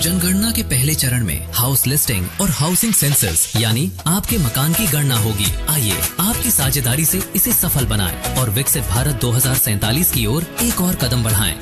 जनगणना के पहले चरण में हाउस लिस्टिंग और हाउसिंग सेंसस यानी आपके मकान की गणना होगी। आइए आपकी साझेदारी से इसे सफल बनाएं और विकसित भारत 2047 की ओर एक और कदम बढ़ाएं।